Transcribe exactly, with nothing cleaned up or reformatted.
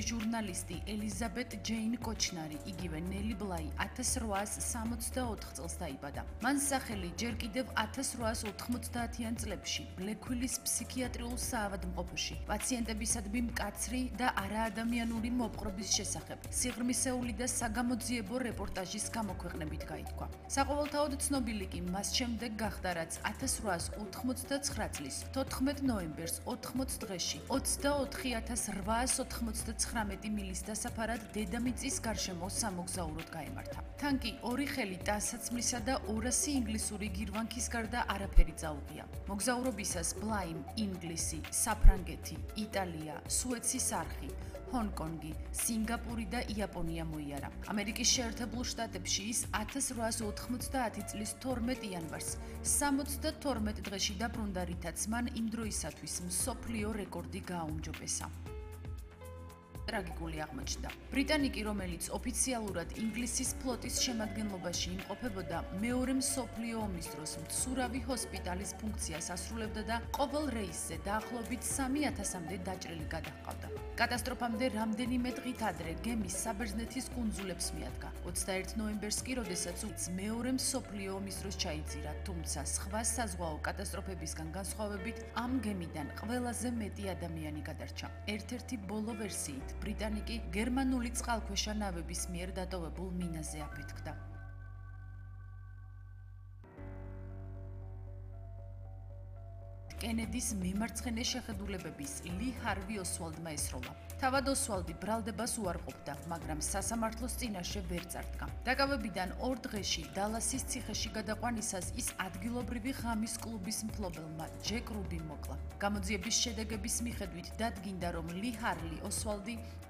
ჟურნალისტი ელიზაბეტ ჯეინ კოჩნარი, იგივე ნელი ბლაი ათას რვაას სამოცდაოთხ წელს დაიბადა. მან სახელი ჯერ კიდევ ათას რვაას ოთხმოცდაათიან წლებში ბლექვილის ფსიქიატრიულ საავადმყოფოში პაციენტებისადმი მკაცრი და არაადამიანური მოპყრობის შესახებ სიღრმისეული და საგამოძიებო რეპორტაჟის გამოქვეყნებით გაითქვა. საყოველთაოდ ცნობილი კი მას შემდეგ გახდა, რაც ათას რვაას ოთხმოცდაცხრა წლის თოთხმეტ ნოემბერს ოთხმოც დღეში ოცდაოთხი ათას რვაას ოთხმოცდაცხრამეტი მილის დასაფარად დედამიწის გარშემო სამოგზაუროდ გაემართა. თან კი ორი ხელი ტანსაცმლისა და ორასი ინგლისური გირვანქის გარდა არაფერი წაუღია. მოგზაურობისას ბლაიმ ინგლისი, საფრანგეთი, იტალია, სუეცის არხი, ჰონკონგი, სინგაპური და იაპონია მოიარა. ამერიკის შეერთებულ შტატებში ის ათას რვაას ოთხმოცდაათი წლის თორმეტ იანვარს სამოცდათორმეტ დღეში დაბრუნდა, რითაც მან იმ დროისათვის მსოფლიო რეკორდი გააუმჯობესა. ტრაგიკული აღმოჩნდა. ბრიტანიკი, რომელიც ოფიციალურად ინგლისის ფლოტის შემადგენლობაში იმყოფებოდა, მეორე მსოფლიო ომის დროს მცურავი ჰოსპიტალის ფუნქციას ასრულებდა და ყოველ რეისზე დაახლოებით სამი ათასამდე დაჭრილი გადაჰყავდა. კატასტროფამდე რამდენიმე დღით ადრე გემი საბერძნეთის კუნძულებს მიადგა. ოცდაერთი ნოემბერს კი, როდესაც მეორე მსოფლიო ომის დროს ჩაიძირა, თუმცა სხვა საზღვაო კატასტროფებისგან განსხვავებით ამ გემიდან ყველაზე მეტი ადამიანი გადარჩა. ერთ-ერთი ბოლო ვერსიით ბრიტანიკი გერმანული წყალქვეშა ნავების მიერ დატოვებულ მინაზე აფეთქდა. კენედის მემარცხენე შეხედულებების ლი ჰარვი ოსვალდმა ესროლა. თავად ოსვალდი ბრალდებას უარყოფდა, მაგრამ სასამართლოს წინაშე ვერ წარდგა. დაკავებიდან ორ დღეში დალასის ციხეში გადაყვანისას ის ადგილობრივი ღამის კლუბის მფლობელმა ჯეკ რუბიმ მოკლა. გამოძიების შედეგების მიხედვით დადგინდა, რომ ლი ჰარვი ოსვალდი